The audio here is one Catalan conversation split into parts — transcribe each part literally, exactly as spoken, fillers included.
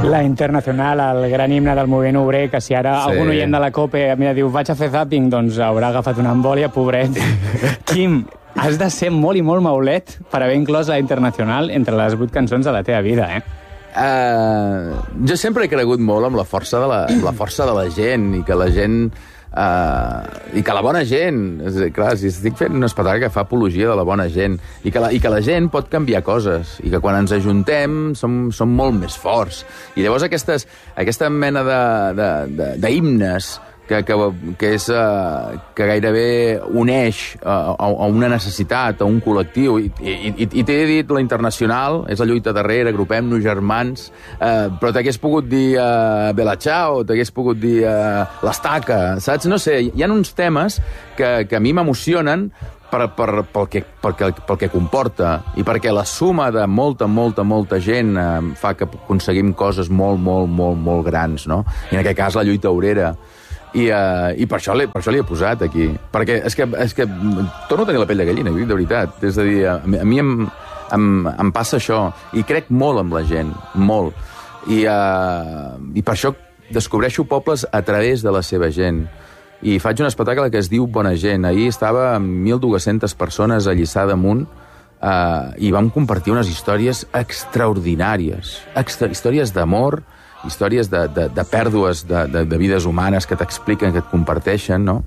La Internacional, el gran himne del moviment obrer, que si ara sí. algun oient de la COPE mira, diu, vaig a fer zapping, doncs haurà agafat una embòlia, pobret. Quim, has de ser molt i molt maulet per haver inclòs la Internacional entre les vuit cançons de la teva vida, eh? Uh, jo sempre he cregut molt amb la força de la, la, força de la gent i que la gent... Uh, i que la bona gent, és, clar, si estic fent un espectacle que fa apologia de la bona gent i que la, i que la gent pot canviar coses i que quan ens ajuntem som, som molt més forts i llavors aquestes, aquesta mena d'himnes que, que, que, és, uh, que gairebé uneix uh, a, a una necessitat, a un col·lectiu. I, i, i, i t'he dit la Internacional, és la lluita darrere, agrupem-nos germans, uh, però t'hagués pogut dir uh, Bella Ciao, t'hagués pogut dir uh, l'Estaca, saps? No sé, hi ha uns temes que, que a mi m'emocionen per, per, pel, que, pel, que, pel que comporta i perquè la suma de molta, molta, molta gent uh, fa que aconseguim coses molt, molt, molt, molt grans, no? I en aquest cas la lluita obrera. I, uh, i per, això per això l'hi he posat aquí. Perquè és que, és que torno a tenir la pell de gallina, de veritat. És a dir, a, a mi em, em, em passa això. I crec molt amb la gent, molt. I, uh, i per això descobreixo pobles a través de la seva gent. I faig un espectacle que es diu Bona Gent. Ahir estava amb mil dues-centes persones a Lliçà d'Amunt uh, i vam compartir unes històries extraordinàries. Extra, històries d'amor, històries de, de, de pèrdues de, de, de vides humanes que t'expliquen, que et comparteixen, no?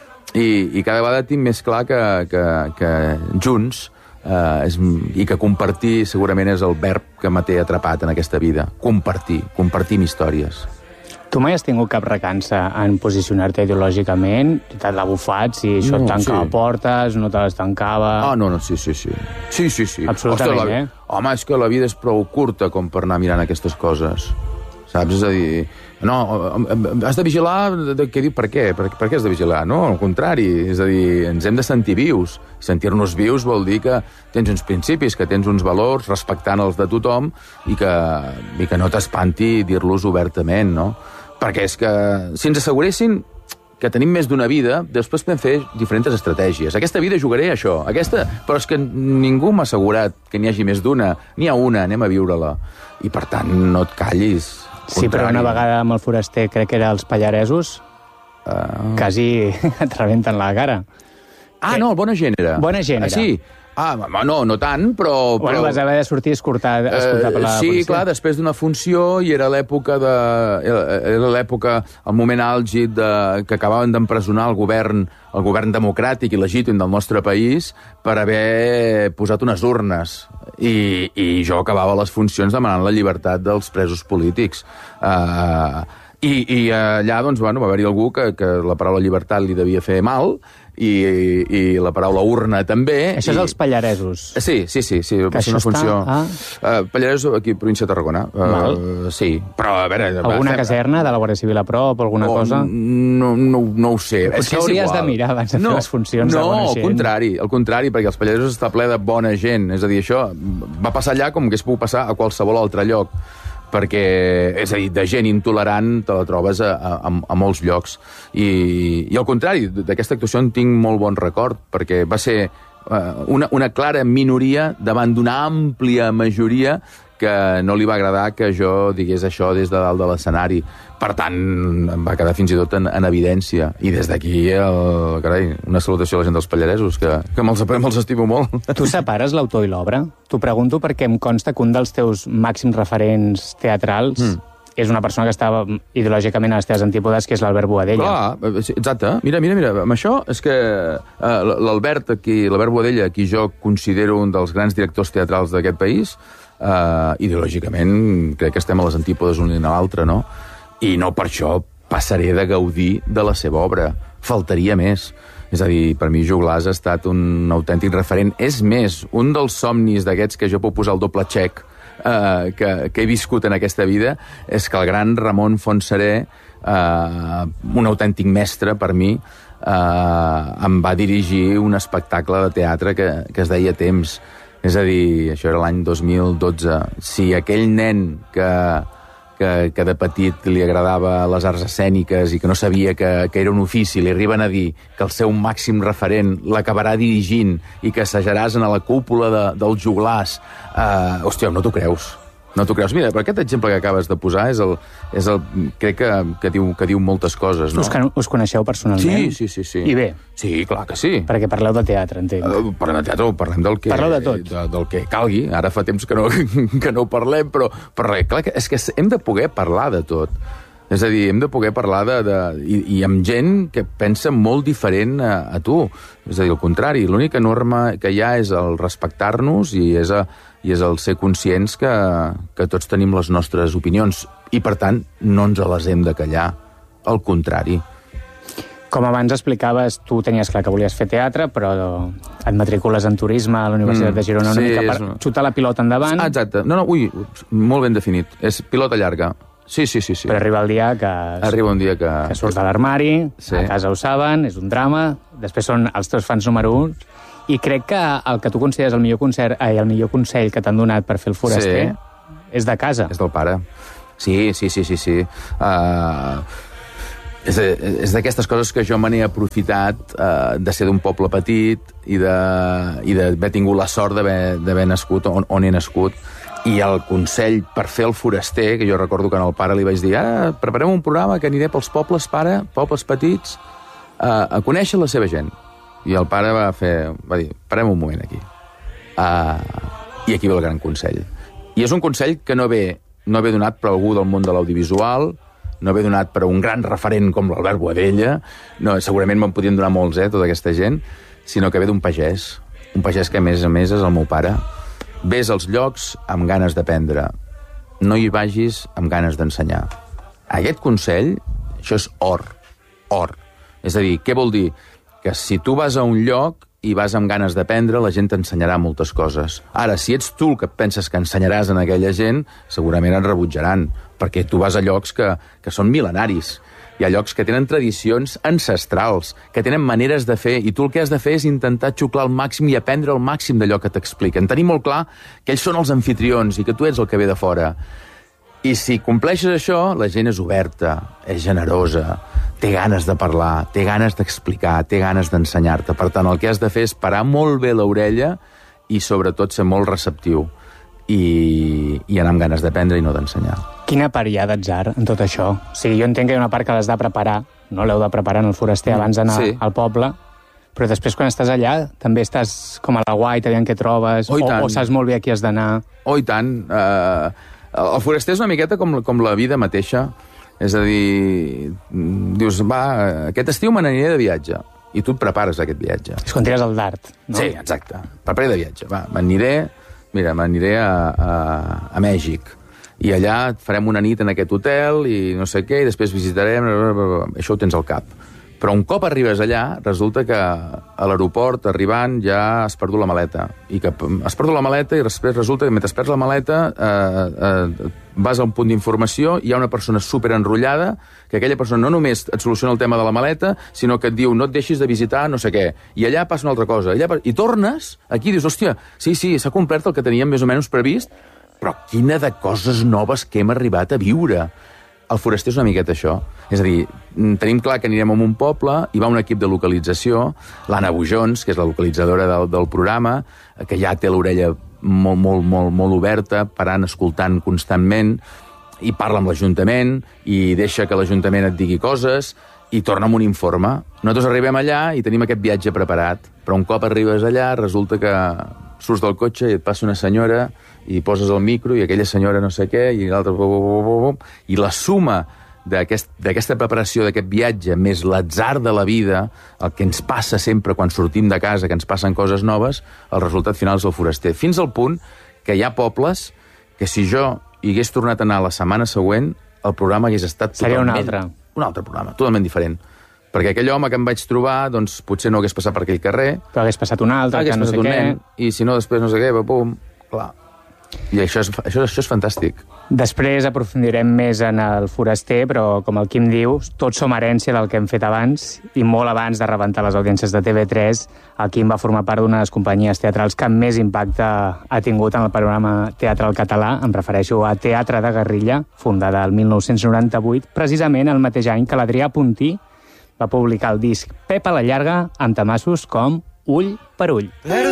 I, i cada vegada tinc més clar que, que, que junts eh, és, i que compartir segurament és el verb que me té atrapat en aquesta vida. Compartir, compartir històries. Tu mai has tingut cap recança en posicionar-te ideològicament? T'has la bufat, si això no, et tancava sí. portes, no te les tancava... Ah, no, no, sí, sí, sí. Sí, sí, sí. Absolutament, Ostres, la... eh? Home, és que la vida és prou curta com per anar mirant aquestes coses. Saps? És a dir, no, has de vigilar, de, què diu, per què? Per, per què has de vigilar? No, al contrari, és a dir, ens hem de sentir vius. Sentir-nos vius vol dir que tens uns principis, que tens uns valors, respectant els de tothom, i que, i que no t'espanti dir-los obertament, no? Perquè és que, si ens asseguressin que tenim més d'una vida, després podem fer diferents estratègies. Aquesta vida jugaré a això, aquesta... Però és que ningú m'ha assegurat que n'hi hagi més d'una. N'hi ha una, anem a viure-la. I, per tant, no et callis. Sí, però una vegada amb el foraster, crec que era els pallaresos, uh... quasi et rebenten la cara. Ah, no, Bona Gent era. Bona Gent era. Ah, sí? Ah, no, no tant, però... Bueno, però... vas haver de sortir escortar, escortar per la sí, policia. Sí, clar, després d'una funció, i era l'època de... Era l'època, el moment àlgid de, que acabaven d'empresonar el govern, el govern democràtic i legítim del nostre país per haver posat unes urnes. I, i jo acabava les funcions demanant la llibertat dels presos polítics. Uh, i, I allà, doncs, bueno, va haver-hi algú que, que la paraula llibertat li devia fer mal, i, i la paraula urna també. Això és i... els pallaresos. Sí, sí, sí. sí que això una funció... està a... Uh, Pallaresos, aquí, província de Tarragona. Uh, sí, però a veure... Alguna fem... caserna de la Guàrdia Civil a prop, alguna oh, cosa? No, no, no ho sé. Potser és que hauries de mirar abans de no, fer les funcions no, de bona gent. No, al contrari, al contrari, perquè els Pallaresos està ple de bona gent. És a dir, això va passar allà com que es pugui passar a qualsevol altre lloc, perquè, és a dir, de gent intolerant te la trobes a, a, a molts llocs. I, i al contrari, d'aquesta actuació en tinc molt bon record, perquè va ser uh, una, una clara minoria davant d'una àmplia majoria que no li va agradar que jo digués això des de dalt de l'escenari. Per tant, em va quedar fins i tot en, en evidència. I des d'aquí, el, carai, una salutació a la gent dels Pallaresos, que, que me'ls me estimo molt. Tu separes l'autor i l'obra? T'ho pregunto perquè em consta que un dels teus màxims referents teatrals mm. és una persona que estava ideològicament a les teves antípodes, que és l'Albert Boadella. Clar, exacte. Mira, mira, mira, amb això és que uh, l'Albert, aquí, l'Albert Boadella, qui jo considero un dels grans directors teatrals d'aquest país, uh, ideològicament crec que estem a les antípodes un i l'altre, no? I no per això passaré de gaudir de la seva obra. Faltaria més. És a dir, per mi Joglars ha estat un autèntic referent. És més, un dels somnis d'aquests que jo puc posar el doble xec eh, que, que he viscut en aquesta vida és que el gran Ramon Fontserè, eh, un autèntic mestre per mi, eh, em va dirigir un espectacle de teatre que, que es deia Temps. És a dir, això era l'any dos mil dotze. Si aquell nen que... Que, que de petit li agradava les arts escèniques i que no sabia que, que era un ofici, li arriben a dir que el seu màxim referent l'acabarà dirigint i que assajaràs en la cúpula de, dels Joglars. Uh, hòstia, no t'ho creus. No t'ho creus? Mira, però aquest exemple que acabes de posar és el, és el crec que, que, diu, que diu moltes coses, no? Us, us coneixeu personalment? Sí, sí, sí, sí. I bé? Sí, clar que sí. Perquè parleu de teatre, entenc. Uh, parlem de teatre, parlem del que... Parleu de tot. De, del que calgui. Ara fa temps que no, que no ho parlem, però, però res, clar, és que hem de poder parlar de tot. És a dir, hem de poder parlar de... de i, i amb gent que pensa molt diferent a, a tu. És a dir, al contrari, l'única norma que hi ha és el respectar-nos i és, a, i és el ser conscients que, que tots tenim les nostres opinions i, per tant, no ens les hem de callar. Al contrari. Com abans explicaves, tu tenies clar que volies fer teatre, però et matricules en turisme a la Universitat mm, de Girona una sí, mica per és... xutar la pilota endavant. Ah, exacte. No, no, ui, molt ben definit. És pilota llarga. Sí, sí, sí, sí. Però arriba el dia que... Arriba un dia que... Que surts de l'armari, sí. A casa ho saben, és un drama, després són els teus fans número un, i crec que el que tu consideres el millor concert, ai, el millor consell que t'han donat per fer el foraster sí. És de casa. És del pare. Sí, sí, sí, sí, sí. Uh, és, és d'aquestes coses que jo me n'he aprofitat uh, de ser d'un poble petit i d'haver tingut la sort d'haver nascut on, on he nascut. I el consell per fer el foraster, que jo recordo que al pare li vaig dir ara preparem un programa que aniré pels pobles, pare, pobles petits, a, a conèixer la seva gent. I el pare va fer, va dir, parem un moment aquí. Uh, I aquí ve el gran consell. I és un consell que no ve, no ve donat per algú del món de l'audiovisual, no ve donat per un gran referent com l'Albert Boadella, no, segurament me'n podien donar molts, eh, tota aquesta gent, sinó que ve d'un pagès. Un pagès que, a més a més, és el meu pare. Ves als llocs amb ganes d'aprendre. No hi vagis amb ganes d'ensenyar. Aquest consell, això és or. Or. És a dir, què vol dir? Que si tu vas a un lloc i vas amb ganes d'aprendre, la gent t'ensenyarà moltes coses. Ara, si ets tu el que penses que ensenyaràs a aquella gent, segurament et rebutjaran, perquè tu vas a llocs que, que són mil·lenaris. Hi ha llocs que tenen tradicions ancestrals, que tenen maneres de fer, i tu el que has de fer és intentar xuclar al màxim i aprendre el màxim d'allò que t'expliquen. Tenir molt clar que ells són els anfitrions i que tu ets el que ve de fora. I si compleixes això, la gent és oberta, és generosa, té ganes de parlar, té ganes d'explicar, té ganes d'ensenyar-te. Per tant, el que has de fer és parar molt bé l'orella i, sobretot, ser molt receptiu. I, i anar amb ganes d'aprendre i no d'ensenyar. Quina part hi ha d'atzar en tot això? O sigui, jo entenc que hi ha una part que l'has de preparar, no l'heu de preparar en el foraster abans d'anar sí. al poble, però després quan estàs allà també estàs com a la guaita, veient què trobes, oh, o, o saps molt bé a qui has d'anar. Oh, i tant. Uh, el foraster és una miqueta com, com la vida mateixa. És a dir, dius, va, aquest estiu me n'aniré de viatge. I tu et prepares aquest viatge. És quan tires el dart, no? Sí, exacte. Preparé de viatge. Va, m'aniré... Mira, m'aniré a, a, a Mèxic i allà farem una nit en aquest hotel i no sé què, i després visitarem... Això ho tens al cap. Però un cop arribes allà, resulta que a l'aeroport, arribant, ja has perdut la maleta. I que has perdut la maleta i després resulta que mentre perds la maleta eh, eh, vas a un punt d'informació, hi ha una persona superenrotllada, que aquella persona no només et soluciona el tema de la maleta, sinó que et diu no et deixis de visitar no sé què. I allà passa una altra cosa. Allà, I tornes, aquí dius, hòstia, sí, sí, s'ha complert el que teníem més o menys previst, però quina de coses noves que hem arribat a viure. El foraster és una miqueta això. És a dir, tenim clar que anirem a un poble, hi va un equip de localització, l'Anna Bujons, que és la localitzadora del, del programa, que ja té l'orella molt, molt, molt, molt oberta, parant, escoltant constantment, i parla amb l'Ajuntament, i deixa que l'Ajuntament et digui coses, i torna amb un informe. Nosaltres arribem allà i tenim aquest viatge preparat, però un cop arribes allà resulta que surts del cotxe i et passa una senyora i poses el micro i aquella senyora no sé què i l'altra... I la suma d'aquesta aquest, preparació d'aquest viatge més l'atzar de la vida, el que ens passa sempre quan sortim de casa, que ens passen coses noves, el resultat final és el foraster. Fins al punt que hi ha pobles que si jo hi hagués tornat a anar la setmana següent, el programa hagués estat Seria totalment... un altre. Un altre programa, totalment diferent. Perquè aquell home que em vaig trobar, doncs potser no hagués passat per aquell carrer. Però hagués passat un altre, que no sé què. Nen, I si no, després no sé què, pum, clar. I això és, això, això és fantàstic. Després aprofundirem més en el foraster, però com el Quim diu, tots som herència del que hem fet abans, i molt abans de rebentar les audiències de T V tres, el Quim va formar part d'una de les companyies teatrals que més impacte ha tingut en el panorama teatral català. Em refereixo a Teatre de Guerrilla, fundada el mil nou-cents noranta-vuit, precisament el mateix any que l'Adrià Puntí va publicar el disc Pep a la llarga, amb temassos com Ull per ull.